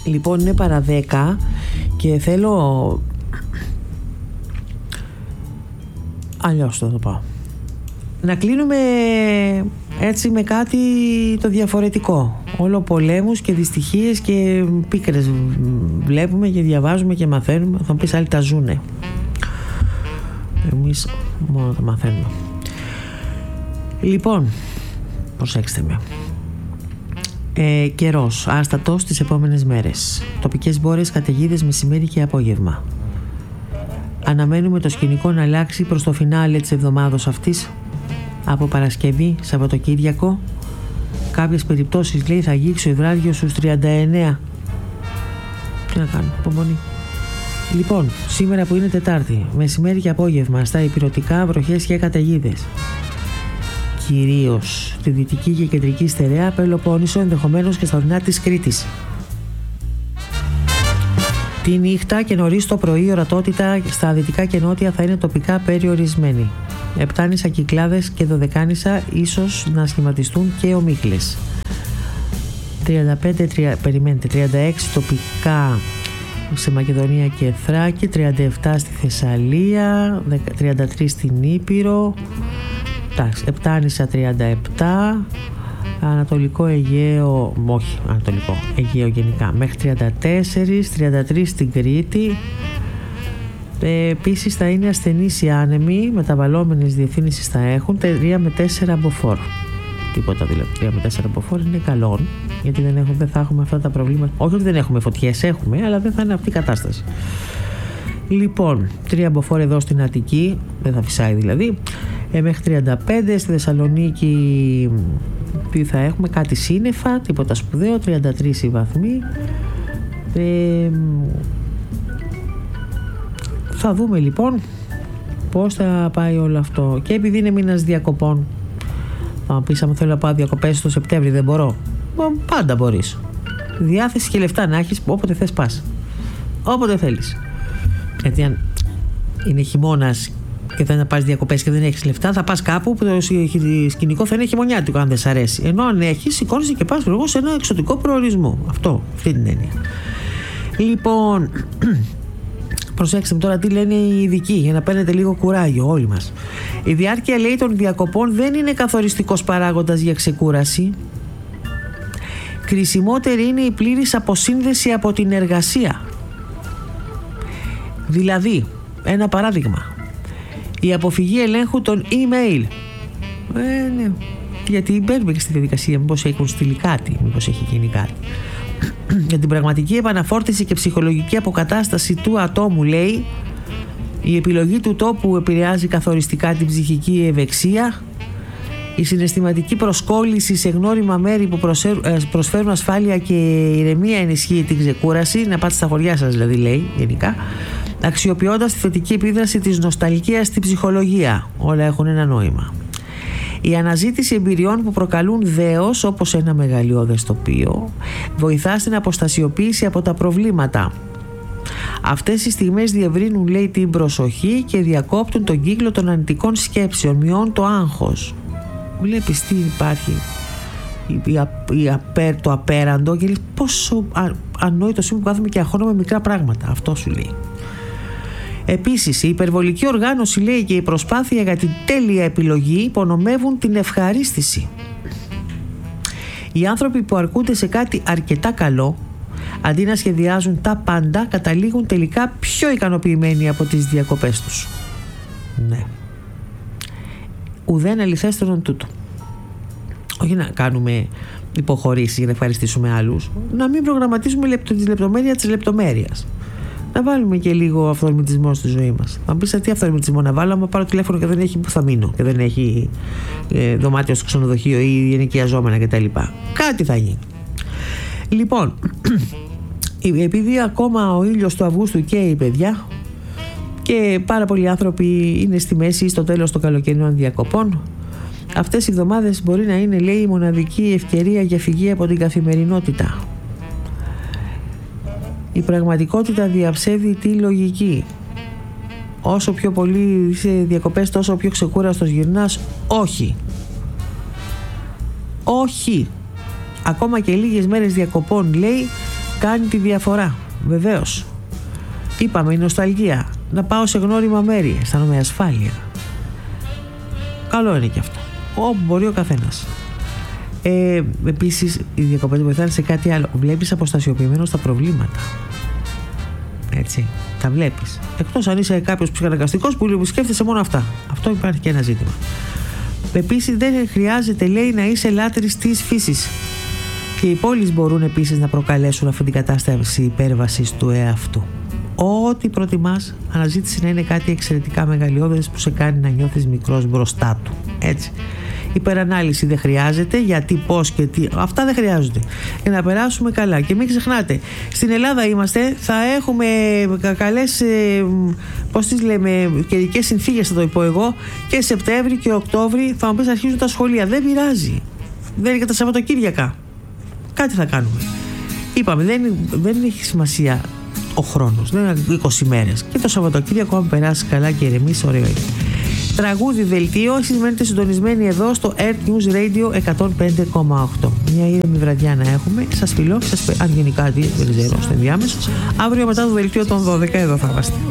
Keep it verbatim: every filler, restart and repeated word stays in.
Λοιπόν, είναι παρά δέκα και θέλω αλλιώς θα το πάω να κλείνουμε έτσι με κάτι το διαφορετικό. Όλο πολέμους και δυστυχίες και πίκρες βλέπουμε και διαβάζουμε και μαθαίνουμε. Θα μου πεις άλλοι τα ζουνε, εμείς μόνο τα μαθαίνουμε. Λοιπόν, προσέξτε με. Ε, καιρός άστατος τις επόμενες μέρες. Τοπικές μπόρες, καταιγίδες μεσημέρι και απόγευμα. Αναμένουμε το σκηνικό να αλλάξει προς το φινάλε της εβδομάδος αυτής. Από Παρασκευή, Σαββατοκύριακο, κάποιες περιπτώσεις λέει θα αγγίξει ο υδράδιος στους τριάντα εννέα. Τι να κάνω, υπομονή. Λοιπόν, σήμερα που είναι Τετάρτη, μεσημέρι και απόγευμα, στα ηπειρωτικά βροχές και καταιγίδες. Κυρίως στη δυτική και κεντρική στερεά Πελοπόννησο, ενδεχομένως και στα ορεινά της Κρήτης. Τη νύχτα και νωρίς το πρωί η ορατότητα στα δυτικά και νότια θα είναι τοπικά περιορισμένη. Επτάνησα, Κυκλάδες και Δωδεκάνησα ίσως να σχηματιστούν και ομίχλες. τριάντα πέντε, τρία, περιμένετε, τριάντα έξι τοπικά σε Μακεδονία και Θράκη, τριάντα επτά στη Θεσσαλία, τριάντα τρία στην Ήπειρο, Επτάνησα τριάντα επτά, Ανατολικό Αιγαίο, όχι Ανατολικό Αιγαίο γενικά, μέχρι τριάντα τέσσερα, τριάντα τρία στην Κρήτη. Ε, επίσης θα είναι ασθενείς οι άνεμοι, μεταβαλλόμενες διευθύνσεις θα έχουν, τρία με τέσσερα μποφόρ. Τίποτα δηλαδή, τρία με τέσσερα μποφόρ είναι καλό, γιατί δεν, έχουμε, δεν θα έχουμε αυτά τα προβλήματα. Όχι ότι δεν έχουμε φωτιές, έχουμε, αλλά δεν θα είναι αυτή η κατάσταση. Λοιπόν, τρία μποφόρ εδώ στην Αττική, δεν θα φυσάει δηλαδή, ε, μέχρι τριάντα πέντε, στη Θεσσαλονίκη τι θα έχουμε, κάτι σύννεφα, τίποτα σπουδαίο, τριάντα τρία οι βαθμοί. Ε, θα δούμε λοιπόν πώς θα πάει όλο αυτό. Και επειδή είναι μήνας διακοπών, θα μου πεις, αν θέλω να πάω διακοπές το Σεπτέμβρη, δεν μπορώ. Πάντα μπορείς. Διάθεση και λεφτά να έχεις, όποτε θες πας. Όποτε θέλεις. Γιατί αν είναι χειμώνας και θέλει να πας διακοπές και δεν έχεις λεφτά, θα πας κάπου που το σκηνικό θα είναι χειμωνιάτικο, αν δεν σ' αρέσει. Ενώ αν έχεις, σηκώνεσαι και πας σε ένα εξωτικό προορισμό. Αυτό, αυτή την έννοια. Λοιπόν, προσέξτε με τώρα τι λένε οι ειδικοί, για να παίρνετε λίγο κουράγιο όλοι μας. Η διάρκεια, λέει, των διακοπών δεν είναι καθοριστικός παράγοντας για ξεκούραση. Κρισιμότερη είναι η πλήρης αποσύνδεση από την εργασία. Δηλαδή, ένα παράδειγμα, η αποφυγή ελέγχου των email. Ε, ναι. Γιατί μπαίνουμε και στη διαδικασία, μήπως έχουν στείλει κάτι, μήπως έχει γίνει κάτι. Για την πραγματική επαναφόρτιση και ψυχολογική αποκατάσταση του ατόμου, λέει, η επιλογή του τόπου επηρεάζει καθοριστικά την ψυχική ευεξία. Η συναισθηματική προσκόλληση σε γνώριμα μέρη που προσφέρουν ασφάλεια και ηρεμία ενισχύει την ξεκούραση. Να πάτε στα χωριά σας, δηλαδή, λέει, γενικά. Αξιοποιώντας τη θετική επίδραση της νοσταλγίας στην ψυχολογία. Όλα έχουν ένα νόημα. Η αναζήτηση εμπειριών που προκαλούν δέος, όπως ένα μεγαλειώδες τοπίο, βοηθά στην αποστασιοποίηση από τα προβλήματα. Αυτές οι στιγμές διευρύνουν, λέει, την προσοχή και διακόπτουν τον κύκλο των αρνητικών σκέψεων, μειώνουν το άγχος. Βλέπεις τι υπάρχει, η, η, η απέρ, το απέραντο, και λέει πόσο α, ανόητο είμαι που κάθομαι και αγχώνομαι μικρά πράγματα. Αυτό σου λέει. Επίσης, η υπερβολική οργάνωση, λέει, και η προσπάθεια για την τέλεια επιλογή υπονομεύουν την ευχαρίστηση. Οι άνθρωποι που αρκούνται σε κάτι αρκετά καλό, αντί να σχεδιάζουν τα πάντα, καταλήγουν τελικά πιο ικανοποιημένοι από τις διακοπές τους. Ναι. Ουδέν αληθέστερον τούτο. Όχι να κάνουμε υποχωρήσεις για να ευχαριστήσουμε άλλους, να μην προγραμματίσουμε λεπτο, τη λεπτομέρεια της λεπτομέρειας. Να βάλουμε και λίγο αυθορμητισμό στη ζωή μας. Θα μου πεις, τι αυθορμητισμό να βάλω, άμα πάρω τηλέφωνο και δεν έχει που θα μείνω και δεν έχει ε, δωμάτιο στο ξενοδοχείο ή ενοικιαζόμενα κτλ. Κάτι θα γίνει. Λοιπόν, επειδή ακόμα ο ήλιος του Αυγούστου καίει, παιδιά, και πάρα πολλοί άνθρωποι είναι στη μέση ή στο τέλος των καλοκαιρινών διακοπών, αυτές οι εβδομάδες μπορεί να είναι, λέει, η μοναδική ευκαιρία για φυγή από την καθημερινότητα. Η πραγματικότητα διαψεύδει τη λογική. Όσο πιο πολύ είσαι διακοπές, τόσο πιο ξεκούραστος γυρνάς. Όχι. Όχι. Ακόμα και λίγες μέρες διακοπών, λέει, κάνει τη διαφορά. Βεβαίως. Είπαμε η νοσταλγία. Να πάω σε γνώριμα μέρη. Αισθάνομαι ασφάλεια. Καλό είναι και αυτό. Όπου μπορεί ο καθένας. Ε, επίσης, οι διακοπές βοηθάνε σε κάτι άλλο. Βλέπεις αποστασιοποιημένος τα προβλήματα. Έτσι. Τα βλέπεις. Εκτός αν είσαι κάποιος ψυχαναγκαστικός που σκέφτεσαι μόνο αυτά. Αυτό υπάρχει και ένα ζήτημα. Επίσης, δεν χρειάζεται, λέει, να είσαι λάτρης της φύσης. Και οι πόλεις μπορούν επίσης να προκαλέσουν αυτή την κατάσταση υπέρβασης του εαυτού. Ό,τι προτιμάς, αναζήτηση να είναι κάτι εξαιρετικά μεγαλειώδες που σε κάνει να νιώθεις μικρός μπροστά του. Έτσι. Υπερανάλυση δεν χρειάζεται, γιατί, πώς και τι. Αυτά δεν χρειάζονται. Για να περάσουμε καλά. Και μην ξεχνάτε, στην Ελλάδα είμαστε, θα έχουμε καλές, πώς τις λέμε, καιρικές συνθήκες, θα το πω εγώ, και Σεπτέμβρη και Οκτώβρη. Θα μου πεις, αρχίζουν τα σχολεία. Δεν πειράζει. Δεν είναι και τα Σαββατοκύριακα. Κάτι θα κάνουμε. Είπαμε, δεν, δεν έχει σημασία ο χρόνος. Δεν είναι είκοσι μέρες. Και το Σαββατοκύριακο, αν περάσει καλά και ηρεμήσει, ωραίο είναι. Τραγούδι δελτίο, εσείς μένετε συντονισμένοι εδώ στο Earth News Radio εκατόν πέντε κόμμα οκτώ. Μια ήρεμη βραδιά να έχουμε. Σας φιλώ, σας, αν γίνει κάτι, δεν ξέρω, στο ενδιάμεσο. Αύριο μετά το δελτίο των δώδεκα εδώ θα είμαστε.